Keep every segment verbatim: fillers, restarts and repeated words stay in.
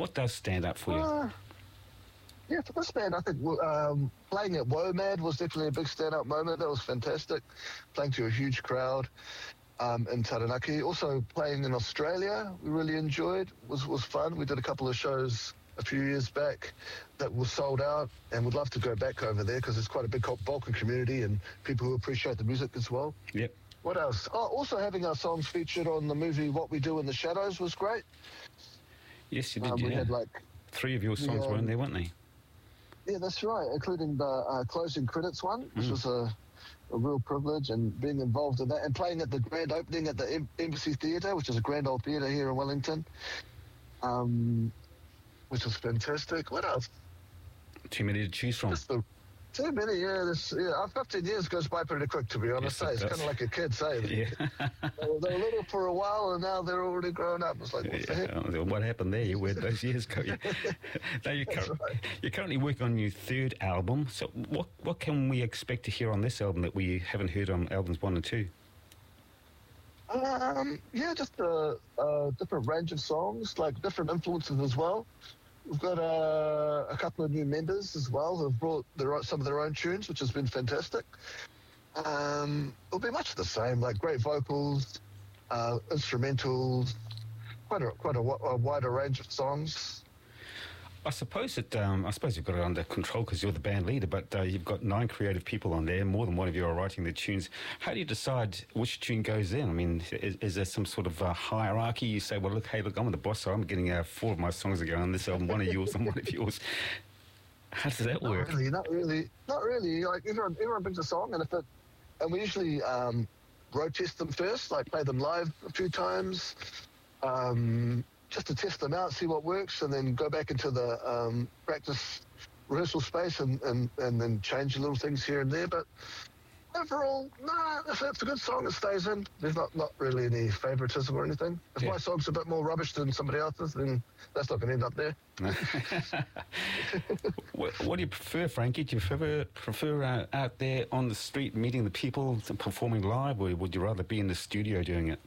What does stand out for you? Uh, yeah, for this band, I think um, playing at WOMAD was definitely a big stand-up moment. That was fantastic. Playing to a huge crowd um, in Taranaki. Also playing in Australia, we really enjoyed. was was fun. We did a couple of shows a few years back that was sold out, and would love to go back over there because it's quite a big Balkan community and people who appreciate the music as well. Yep. What else? Oh, also having our songs featured on the movie What We Do in the Shadows was great. Yes, you did. Um, yeah. We had like three of your songs yeah, were in there, weren't they? Yeah, that's right, including the uh, closing credits one, which Mm. was a, a real privilege, and being involved in that and playing at the grand opening at the em- Embassy Theatre, which is a grand old theatre here in Wellington, um, which was fantastic. What else? Too many to choose from. Just the, too many, yeah. This, yeah. Our fifteen years goes by pretty quick, to be honest. Yes, it It's does. kind of like a kid, say. Yeah. they, were, they were little for a while, and now they're already grown up. It's like, what the heck? Yeah, what happened there? Where'd those years go? now you're, That's cur- right. you're currently working on your third album. So what what can we expect to hear on this album that we haven't heard on albums one and two? Um, yeah, just a, a different range of songs, like different influences as well. We've got uh, a couple of new members as well who have brought their, own- some of their own tunes, which has been fantastic. Um, it'll be much the same, like great vocals, uh, instrumentals, quite a quite a, wi- a wider range of songs. I suppose that um, I suppose you've got it under control because you're the band leader, but uh, you've got nine creative people on there. More than one of you are writing the tunes. How do you decide which tune goes in? I mean, is, is there some sort of uh, hierarchy? You say, well, look, hey, look, I'm the boss, so I'm getting uh, four of my songs to go on this album, one of yours and one of yours. How does that work? Not really, not really, not really. Like everyone, everyone brings a song, and if it, and we usually um, road test them first, like play them live a few times. Um, just to test them out, see what works, and then go back into the um, practice rehearsal space and, and, and then change little things here and there. But overall, nah, if it's a good song, it stays in. There's not, not really any favouritism or anything. If Yeah. my song's a bit more rubbish than somebody else's, then that's not going to end up there. what, what do you prefer, Frankie? Do you prefer, prefer uh, out there on the street meeting the people and performing live, or would you rather be in the studio doing it?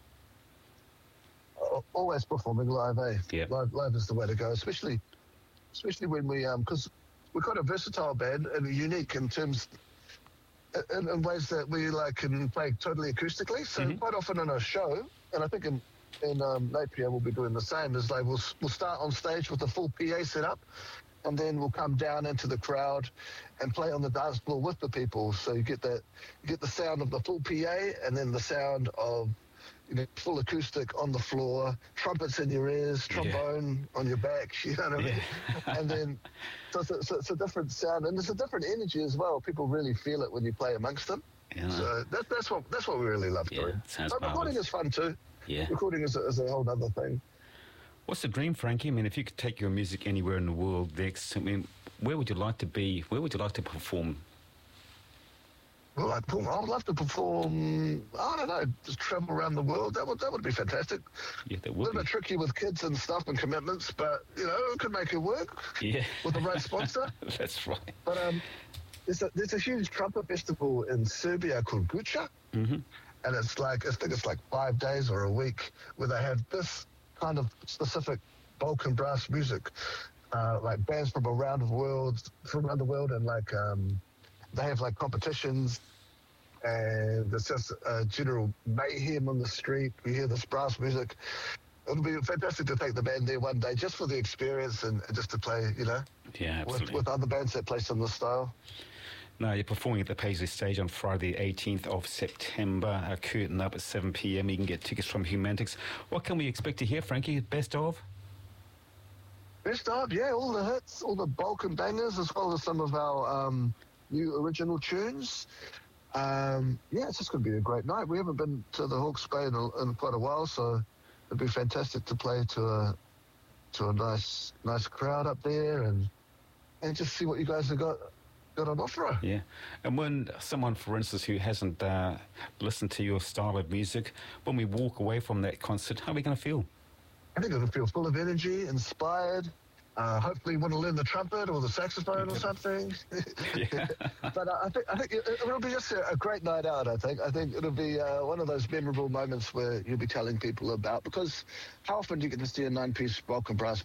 Al- Always performing live, eh? Yeah. Live, live is the way to go, especially especially when we, because we're quite a versatile band and unique in terms, in, in ways that we like can play totally acoustically. So Mhm. quite often in a show, and I think in, in um, Napier we'll be doing the same, is like we'll, we'll start on stage with a full P A setup, and then we'll come down into the crowd and play on the dance floor with the people. So you get that, you get the sound of the full P A, and then the sound of, you know, full acoustic on the floor, trumpets in your ears, trombone on your back, you know what I mean? Yeah. And then, so it's, a, so it's a different sound, and it's a different energy as well. People really feel it when you play amongst them. Yeah. So that, that's what that's what we really love Yeah, doing. sounds But recording marvellous. is fun too. Yeah. Recording is a, is a whole other thing. What's the dream, Frankie? I mean, if you could take your music anywhere in the world next, I mean, where would you like to be? Where would you like to perform? Well, I'd, perform- I would love to perform, I don't know, just travel around the world. That would that would be fantastic. Yeah, that A would little be. bit tricky with kids and stuff and commitments, but, you know, it could make it work Yeah. with the right sponsor. That's right. But um, there's a, there's a huge trumpet festival in Serbia called Gucha, hmm and it's like, I think it's like five days or a week where they have this kind of specific Balkan brass music, uh, like bands from around the world, from around the world, and like um, they have like competitions, and it's just uh, general mayhem on the street. We hear this brass music. It'll be fantastic to take the band there one day just for the experience and just to play, you know, Yeah, with, absolutely. with other bands that play similar style. No, you're performing at the Paisley Stage on Friday, the eighteenth of September. A curtain up at seven p.m. You can get tickets from Humantix. What can we expect to hear, Frankie? Best of? Best of, yeah, all the hits, all the Balkan bangers, as well as some of our um, new original tunes. Um, yeah, it's just going to be a great night. We haven't been to the Hawke's Bay in, a, in quite a while, so it'd be fantastic to play to a to a nice nice crowd up there and and just see what you guys have got got on offer. Yeah. And when someone, for instance, who hasn't uh, listened to your style of music, when we walk away from that concert, how are we going to feel? I think it'll feel full of energy, inspired. Uh, hopefully, you want to learn the trumpet or the saxophone or something. Yeah. But uh, I think I think it, it'll be just a, a great night out. I think I think it'll be uh, one of those memorable moments where you'll be telling people about, because how often do you get to see a nine-piece Balkan brass